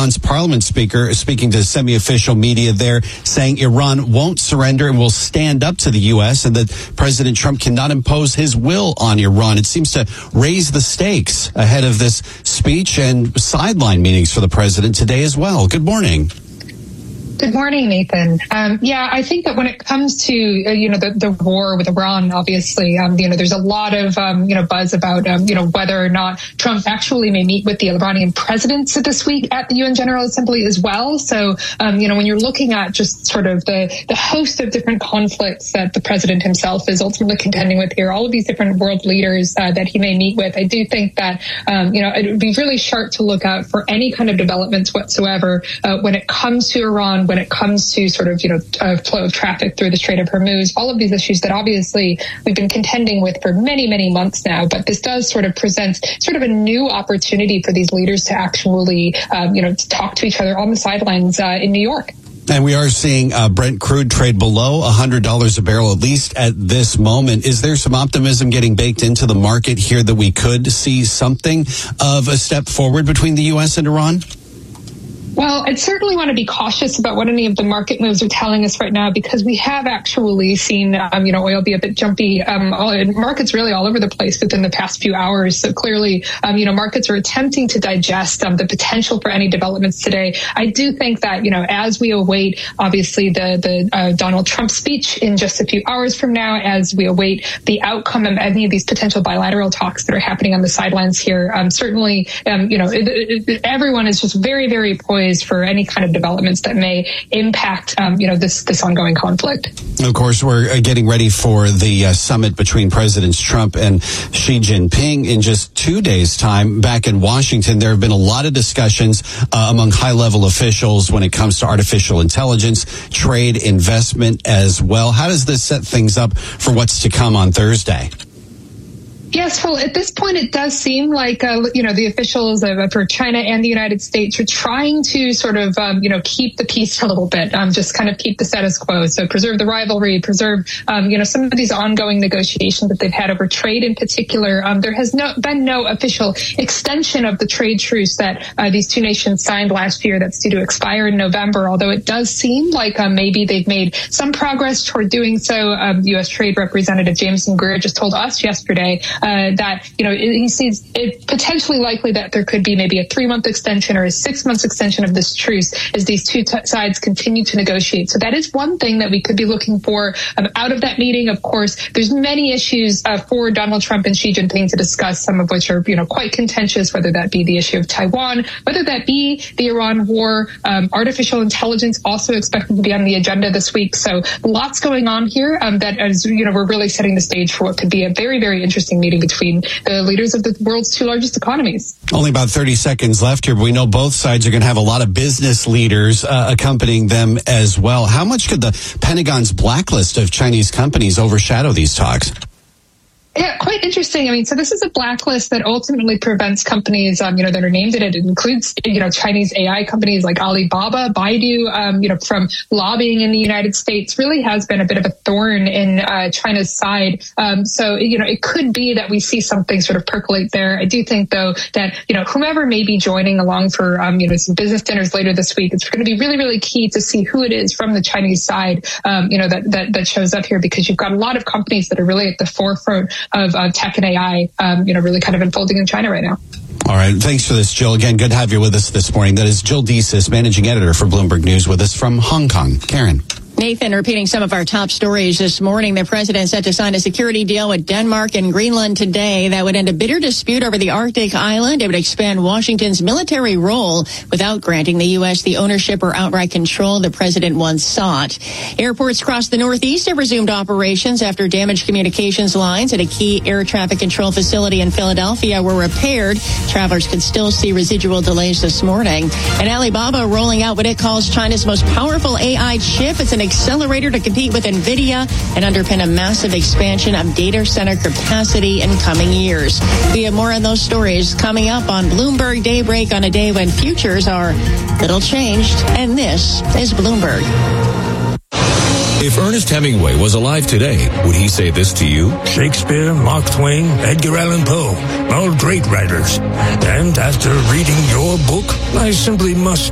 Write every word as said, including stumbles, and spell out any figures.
Iran's parliament speaker speaking to semi-official media there, saying Iran won't surrender and will stand up to the U S and that President Trump cannot impose his will on Iran. It seems to raise the stakes ahead of this speech and sideline meetings for the president today as well. Good morning. Good morning, Nathan. Um, yeah, I think that when it comes to, uh, you know, the, the war with Iran, obviously, um, you know, there's a lot of, um, you know, buzz about, um, you know, whether or not Trump actually may meet with the Iranian president this week at the U N General Assembly as well. So, um, you know, when you're looking at just sort of the, the host of different conflicts that the president himself is ultimately contending with here, all of these different world leaders uh, that he may meet with, I do think that, um, you know, it would be really sharp to look out for any kind of developments whatsoever uh, when it comes to Iran, when it comes to sort of, you know, uh, flow of traffic through the Strait of Hormuz, all of these issues that obviously we've been contending with for many, many months now. But this does sort of present sort of a new opportunity for these leaders to actually, um, you know, to talk to each other on the sidelines uh, in New York. And we are seeing uh, Brent crude trade below one hundred dollars a barrel, at least at this moment. Is there some optimism getting baked into the market here that we could see something of a step forward between the U S and Iran? Well, I'd certainly want to be cautious about what any of the market moves are telling us right now, because we have actually seen, um, you know, oil be a bit jumpy. Um, all, markets really all over the place within the past few hours. So clearly, um, you know, markets are attempting to digest um, the potential for any developments today. I do think that, you know, as we await, obviously, the the uh, Donald Trump speech in just a few hours from now, as we await the outcome of any of these potential bilateral talks that are happening on the sidelines here, um, certainly, um, you know, it, it, everyone is just very, very poised for any kind of developments that may impact, um, you know, this this ongoing conflict. Of course, we're getting ready for the uh, summit between Presidents Trump and Xi Jinping in just two days' time back in Washington. There have been a lot of discussions uh, among high-level officials when it comes to artificial intelligence, trade, investment as well. How does this set things up for what's to come on Thursday? Yes, well, at this point, it does seem like, uh, you know, the officials uh, for China and the United States are trying to sort of, um, you know, keep the peace a little bit, um, just kind of keep the status quo. So preserve the rivalry, preserve, um, you know, some of these ongoing negotiations that they've had over trade in particular. Um, there has no, been no official extension of the trade truce that uh, these two nations signed last year that's due to expire in November, although it does seem like um, maybe they've made some progress toward doing so. Um, U S Trade Representative Jameson Greer just told us yesterday Uh, that, you know, he sees it potentially likely that there could be maybe a three-month extension or a six-month extension of this truce as these two t- sides continue to negotiate. So that is one thing that we could be looking for um, out of that meeting. Of course, there's many issues uh, for Donald Trump and Xi Jinping to discuss, some of which are, you know, quite contentious, whether that be the issue of Taiwan, whether that be the Iran war, um, artificial intelligence also expected to be on the agenda this week. So lots going on here um, that, as you know, we're really setting the stage for what could be a very, very interesting meeting between the leaders of the world's two largest economies. Only about thirty seconds left here, but we know both sides are going to have a lot of business leaders uh, accompanying them as well. How much could the Pentagon's blacklist of Chinese companies overshadow these talks? Yeah, quite interesting. I mean, so this is a blacklist that ultimately prevents companies, um, you know, that are named in it. It includes, you know, Chinese A I companies like Alibaba, Baidu, um, you know, from lobbying in the United States. Really has been a bit of a thorn in uh, China's side. Um, so, you know, it could be that we see something sort of percolate there. I do think, though, that, you know, whomever may be joining along for, um, you know, some business dinners later this week, it's going to be really, really key to see who it is from the Chinese side, um, you know, that, that, that shows up here, because you've got a lot of companies that are really at the forefront of uh, tech and A I, um, you know, really kind of unfolding in China right now. All right. Thanks for this, Jill. Again, good to have you with us this morning. That is Jill Desis, managing editor for Bloomberg News, with us from Hong Kong. Karen. Nathan, repeating some of our top stories this morning, the president set to sign a security deal with Denmark and Greenland today that would end a bitter dispute over the Arctic island. It would expand Washington's military role without granting the U S the ownership or outright control the president once sought. Airports across the Northeast have resumed operations after damaged communications lines at a key air traffic control facility in Philadelphia were repaired. Travelers could still see residual delays this morning. And Alibaba rolling out what it calls China's most powerful A I chip. It's an accelerator to compete with NVIDIA and underpin a massive expansion of data center capacity in coming years. We have more on those stories coming up on Bloomberg Daybreak on a day when futures are little changed. And this is Bloomberg. If Ernest Hemingway was alive today, would he say this to you? Shakespeare, Mark Twain, Edgar Allan Poe, all great writers. And after reading your book, I simply must